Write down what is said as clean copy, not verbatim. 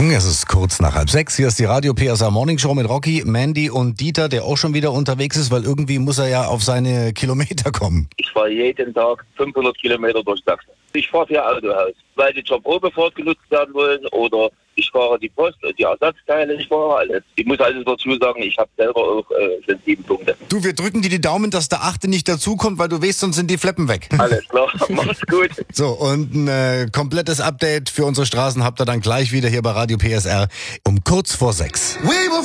Morgen, es ist kurz nach 5:30. Hier ist die Radio PSR Morning Show mit Rocky, Mandy und Dieter, der auch schon wieder unterwegs ist, weil irgendwie muss er ja auf seine Kilometer kommen. Ich fahre jeden Tag 500 Kilometer durch Sachsen. Ich fahre für Autohaus, weil die zur Probefahrt genutzt werden wollen oder ich fahre die Post und die Ersatzteile, ich fahre alles. Ich muss also dazu sagen, ich habe selber auch schon 7 Punkte. Du, wir drücken dir die Daumen, dass der 8. nicht dazukommt, weil du weißt, sonst sind die Fleppen weg. Alles klar, mach's gut. So, und ein komplettes Update für unsere Straßen habt ihr dann gleich wieder hier bei Radio PSR um kurz vor 6.